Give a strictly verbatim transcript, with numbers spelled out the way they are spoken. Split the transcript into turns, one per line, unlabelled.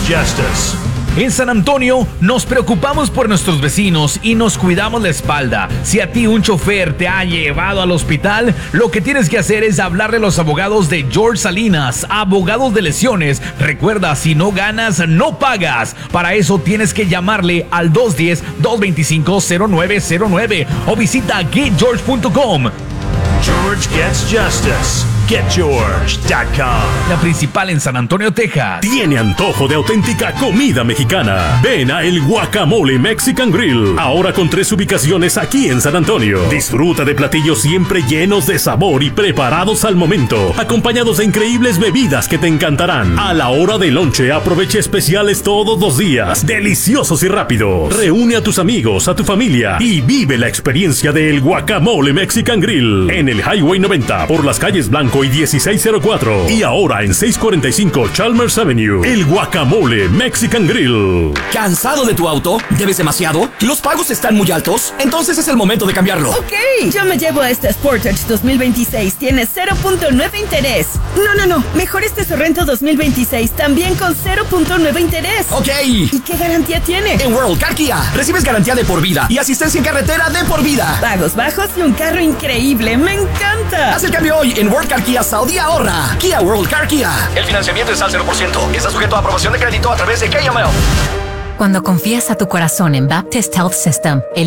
justice.
En San Antonio nos preocupamos por nuestros vecinos y nos cuidamos la espalda. Si a ti un chofer te ha llevado al hospital, lo que tienes que hacer es hablarle a los abogados de George Salinas, abogados de lesiones. Recuerda, si no ganas, no pagas. Para eso tienes que llamarle al dos uno cero, dos dos cinco, cero nueve cero nueve o visita get george punto com.
George gets justice. get george punto com.
La principal en San Antonio, Texas.
¿Tiene antojo de auténtica comida mexicana? Ven a El Guacamole Mexican Grill. Ahora con tres ubicaciones aquí en San Antonio. Disfruta de platillos siempre llenos de sabor y preparados al momento, acompañados de increíbles bebidas que te encantarán. A la hora del lonche, aprovecha especiales todos los días, deliciosos y rápidos. Reúne a tus amigos, a tu familia y vive la experiencia de El Guacamole Mexican Grill en el Highway noventa por las calles Blanco y dieciséis cero cuatro y ahora en seiscientos cuarenta y cinco Chalmers Avenue. El Guacamole Mexican Grill.
¿Cansado de tu auto? ¿Debes demasiado? ¿Los pagos están muy altos? Entonces es el momento de cambiarlo.
Ok, yo me llevo este Sportage dos mil veintiséis. Tiene cero punto nueve interés. No, no, no. Mejor este Sorrento dos mil veintiséis también con cero punto nueve interés.
Ok.
¿Y qué garantía tiene?
En World Car Kia recibes garantía de por vida y asistencia en carretera de por vida.
Pagos bajos y un carro increíble. ¡Me encanta!
Haz el cambio hoy en World Car Kia Saudi ahorra. Kia World Car Kia. El financiamiento es al cero por ciento. Está sujeto a aprobación de crédito a través de K M L.
Cuando confías a tu corazón en Baptist Health System, el